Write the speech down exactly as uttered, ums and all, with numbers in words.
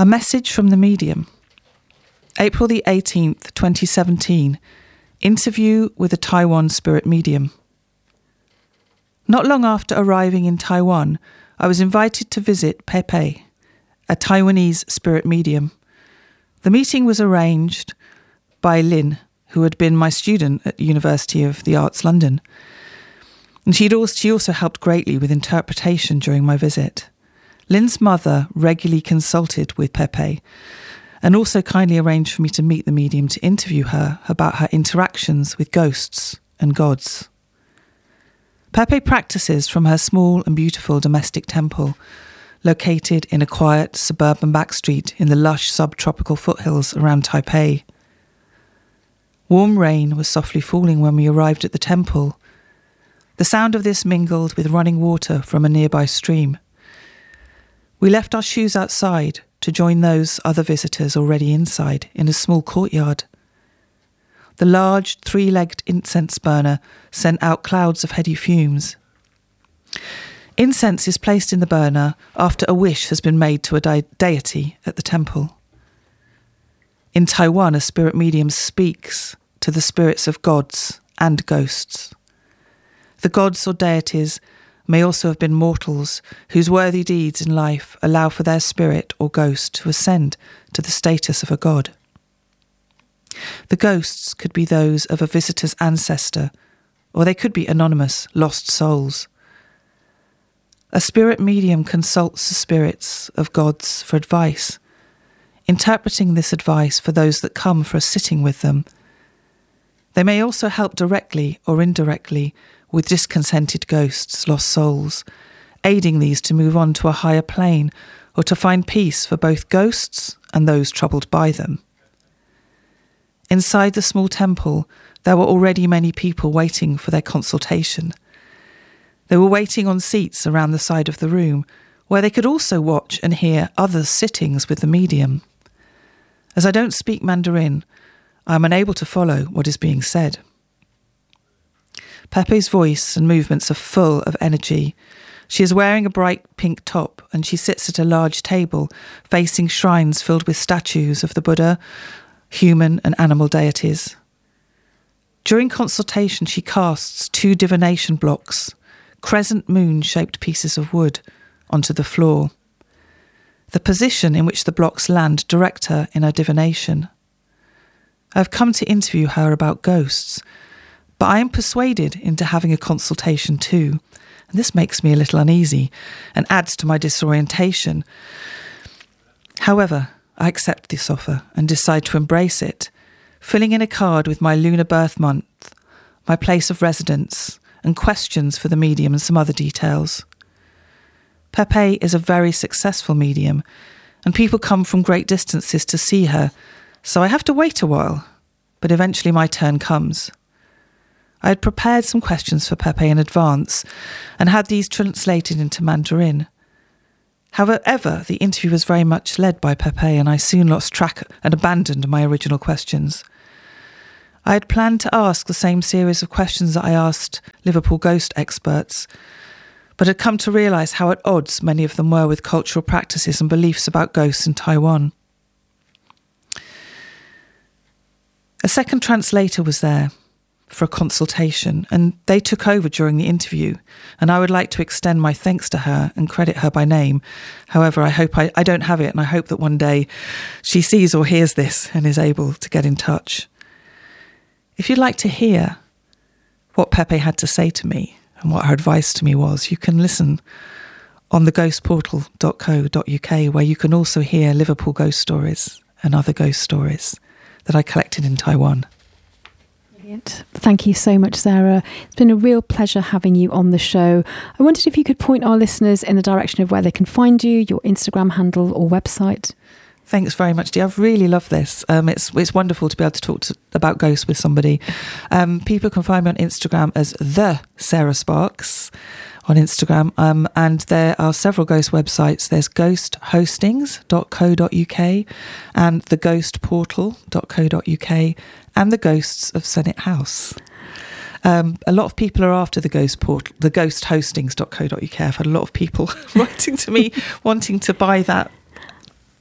A message from the medium. April the eighteenth, twenty seventeen. Interview with a Taiwan spirit medium. Not long after arriving in Taiwan, I was invited to visit Pepe, a Taiwanese spirit medium. The meeting was arranged by Lynn, who had been my student at University of the Arts London. And she'd also, she also helped greatly with interpretation during my visit. Lynn's mother regularly consulted with Pepe and also kindly arranged for me to meet the medium to interview her about her interactions with ghosts and gods. Pepe practices from her small and beautiful domestic temple, located in a quiet suburban backstreet in the lush subtropical foothills around Taipei. Warm rain was softly falling when we arrived at the temple. The sound of this mingled with running water from a nearby stream. We left our shoes outside to join those other visitors already inside in a small courtyard. The large three-legged incense burner sent out clouds of heady fumes. Incense is placed in the burner after a wish has been made to a de- deity at the temple. In Taiwan, a spirit medium speaks to the spirits of gods and ghosts. The gods or deities may also have been mortals whose worthy deeds in life allow for their spirit or ghost to ascend to the status of a god. The ghosts could be those of a visitor's ancestor, or they could be anonymous, lost souls. A spirit medium consults the spirits of gods for advice, interpreting this advice for those that come for a sitting with them. They may also help directly or indirectly with discontented ghosts, lost souls, aiding these to move on to a higher plane or to find peace for both ghosts and those troubled by them. Inside the small temple, there were already many people waiting for their consultation. They were waiting on seats around the side of the room, where they could also watch and hear others' sittings with the medium. As I don't speak Mandarin, I am unable to follow what is being said. Pepe's voice and movements are full of energy. She is wearing a bright pink top and she sits at a large table facing shrines filled with statues of the Buddha, human and animal deities. During consultation, she casts two divination blocks, crescent moon-shaped pieces of wood, onto the floor. The position in which the blocks land direct her in her divination. I have come to interview her about ghosts, but I am persuaded into having a consultation too, and this makes me a little uneasy and adds to my disorientation. However, I accept this offer and decide to embrace it, filling in a card with my lunar birth month, my place of residence, and questions for the medium and some other details. Pepe is a very successful medium, and people come from great distances to see her, so I have to wait a while, but eventually my turn comes. I had prepared some questions for Pepe in advance and had these translated into Mandarin. However, the interview was very much led by Pepe and I soon lost track and abandoned my original questions. I had planned to ask the same series of questions that I asked Liverpool ghost experts, but had come to realise how at odds many of them were with cultural practices and beliefs about ghosts in Taiwan. A second translator was there for a consultation, and they took over during the interview, and I would like to extend my thanks to her and credit her by name. However, I hope I, I don't have it, and I hope that one day she sees or hears this and is able to get in touch. If you'd like to hear what Pepe had to say to me and what her advice to me was, you can listen on the ghost portal dot co dot uk, where you can also hear Liverpool ghost stories and other ghost stories that I collected in Taiwan. Brilliant. Thank you so much, Sarah. It's been a real pleasure having you on the show. I wondered if you could point our listeners in the direction of where they can find you, your Instagram handle or website. Thanks very much, Dee. I've really loved this. Um, it's it's wonderful to be able to talk to, about ghosts with somebody. Um, people can find me on Instagram as the Sarah Sparks on Instagram, um, and there are several ghost websites. There's ghost hostings dot co dot uk and the ghost portal dot co dot uk and the Ghosts of Senate House. Um, a lot of people are after the ghost portal, the ghost hostings dot co dot uk. I've had a lot of people writing to me wanting to buy that